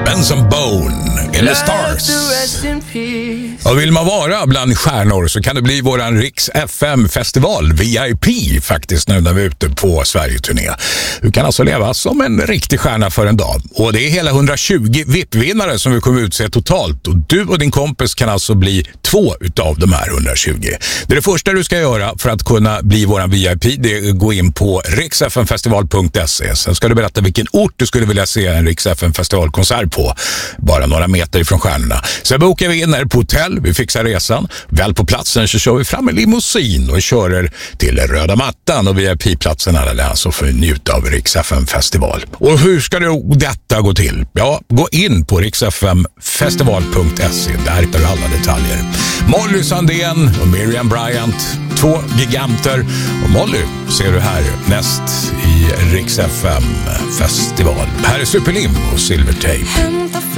Benson Bone in the Stars. Och vill man vara bland stjärnor så kan det bli våran Riks FM-festival VIP faktiskt nu när vi är ute på Sverige-turné. Du kan alltså leva som en riktig stjärna för en dag. Och det är hela 120 VIP-vinnare som vi kommer utse totalt. Och du och din kompis kan alltså bli 2 utav de här 120. Det är det första du ska göra för att kunna bli våran VIP. Det är att gå in på riksfmfestival.se. Sen ska du berätta vilken ort du skulle vilja se en Riks FM-festivalkonsert på. Bara några meter ifrån stjärnorna. Sen bokar vi in er på hotell, vi fixar resan. Väl på platsen så kör vi fram en limousin och kör till röda mattan och VIP-platsen alla så får vi njuta av Riks FM-festival. Och hur ska detta gå till? Ja, gå in på riksfmfestival.se. Där hittar du alla detaljer. Molly Sandén och Miriam Bryant, 2 giganter. Och Molly ser du här näst i Riks FM-festival. Här är Superlim och Silvertape.